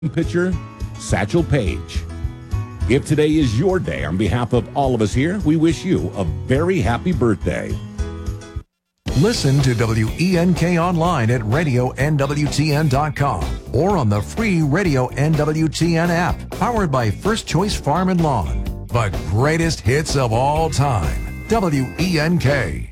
pitcher, Satchel Paige. If today is your day, on behalf of all of us here, we wish you a very happy birthday. Listen to WENK online at radionwtn.com or on the free Radio NWTN app, powered by First Choice Farm and Lawn. The greatest hits of all time. WENK.